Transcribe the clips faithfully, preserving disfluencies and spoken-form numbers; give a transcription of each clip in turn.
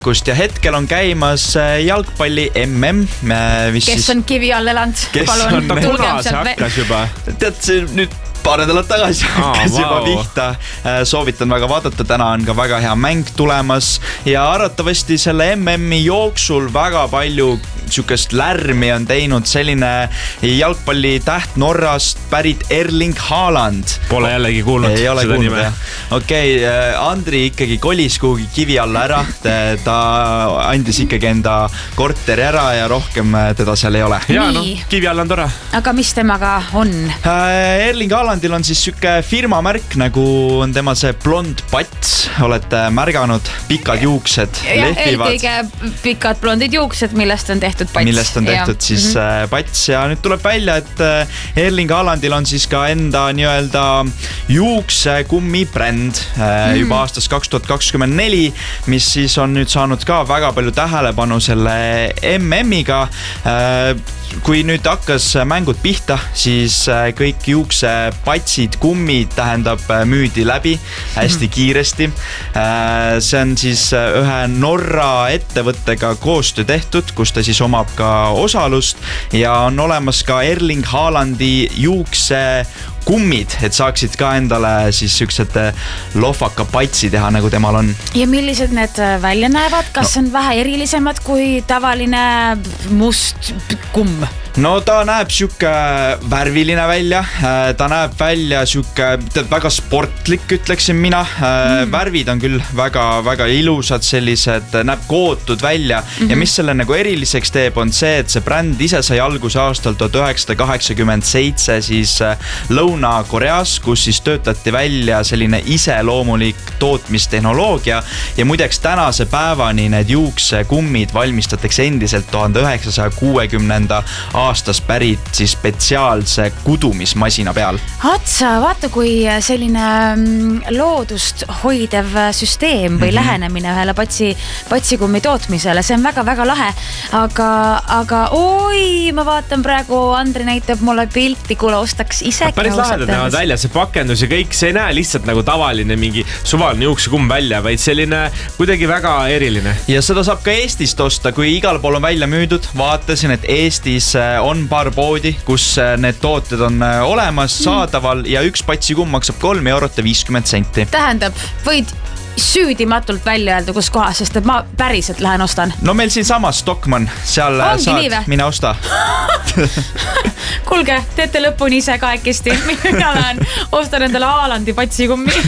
ja hetkel on käimas jalgpalli M M. Kes siis... on kivi all elanud? Kes Palun, on... Kuna see hakkas juba? Tead, see nüüd paar nädalat tagasi hakkas oh, wow. juba pihta. Soovitan väga vaadata, täna on ka väga hea mäng tulemas ja arvatavasti selle M M-i jooksul väga palju sükest lärmi on teinud selline jalgpalli täht Norrast pärit Erling Haaland. Pole jällegi kuulnud Ei ole seda kuulnud, nime. Okei, okay, Andri ikkagi kolis kuhugi kivi alla ära. Ta andis ikkagi enda korteri ära ja rohkem teda seal ei ole. Ja, no, kivi all on tore. Aga mis temaga on? Erling Haalandil on siis süke firmamärk, nagu on tema see blond pats. Olete märganud, pikad juuksed ja, lehvivad. Eelkõige pikad blondid juuksed, millest on tehtud pats. Millest on tehtud ja. siis mm-hmm. pats ja nüüd tuleb välja, et Erling Haalandil on siis ka enda nii-öelda juuksekummi bränd mm-hmm. juba aastast kaks tuhat kakskümmend neli, mis siis on nüüd saanud ka väga palju tähelepanu selle M M-iga. Kui nüüd hakkas mängud pihta, siis kõik juuksepatsid, kummid tähendab müüdi läbi hästi kiiresti. See on siis ühe Norra ettevõttega koostöö tehtud, kus ta siis omab ka osalust ja on olemas ka Erling Haalandi juukse kummid, et saaksid ka endale siis süksed lohvaka patsi teha, nagu temal on. Ja millised need välja näevad? Kas no. on vähe erilisemad kui tavaline must kumm? No ta näeb süke värviline välja, ta näeb välja süke väga sportlik, ütleksin mina. Mm. Värvid on küll väga, väga ilusad, sellised, näeb kootud välja mm-hmm. ja mis selle nagu eriliseks teeb, on see, et see bränd ise sai alguse aastal tuhat üheksasada kaheksakümmend seitse siis Lõuna-Koreas, kus siis töötati välja selline iseloomulik tootmistehnoloogia ja muideks tänase päevani need juuksekummid valmistatakse endiselt tuhande üheksasaja kuuekümnenda aastas pärit siis spetsiaalse kudumismasina peal. Atsa, vaata kui selline loodust hoidev süsteem või mm-hmm. lähenemine ühele patsi, patsikummi tootmisele, see on väga-väga lahe, aga, aga oi, ma vaatan praegu, Andri näitab mulle pilti, kuule ostaks isegi. Päris lahedad näevad välja, see pakendus ja kõik, see ei näe lihtsalt nagu tavaline mingi suvaline juuksekumm välja, vaid selline kuidagi väga eriline. Ja seda saab ka Eestist osta, kui igal pool on välja müüdud, vaatasin, et Eestis on paar poodi, kus need tooted on olemas, saadaval ja üks patsikumm maksab kolm eurot ja viiskümmend senti. Tähendab, võid süüdimatult välja öelda, kus kohas, sest et ma päriselt lähen ostan. No meil siin sama Stockmann, seal Ongi saad, mine osta. Kulge, teete lõpuni ise kahekesti. Mina lähen, ostan endale Haalandi patsikummi.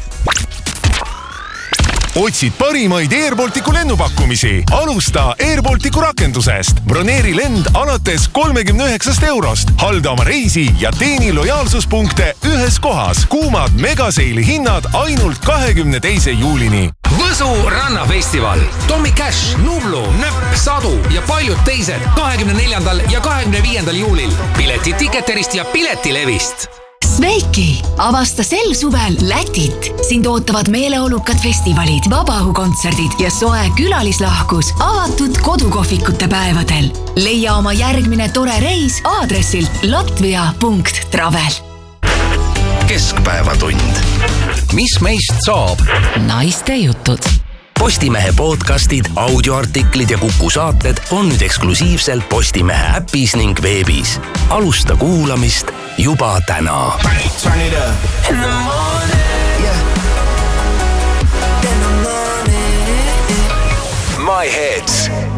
Otsid parimaid Airbalticu lennupakkumisi. Alusta Airbalticu rakendusest. Broneeri lend alates kolmekümne üheksast eurost. Halda oma reisi ja teeni lojaalsuspunkte ühes kohas. Kuumad megaseili hinnad ainult kahekümne teise juulini. Võsu rannafestival. Tommy Cash, Nublu, Nöpp, Sadu ja paljud teised kahekümne neljandal ja kahekümne viiendal juulil. Pileti Ticketerist ja Piletilevist. Sveiki! Avasta sel suvel Lätit. Sind ootavad meeleolukad festivalid, vabaõhukontserdid ja soe külalislahkus avatud kodukohvikute päevadel. Leia oma järgmine tore reis aadressilt latvia punkt travel. Keskpäevatund. Mis meist saab? Naiste jutud. Postimehe podcastid, audioartiklid ja Kuku saated on nüüd eksklusiivselt Postimehe äpis ning veebis. Alusta kuulamist juba täna. Turn it up in the morning. Yeah. In the morning. My Hits.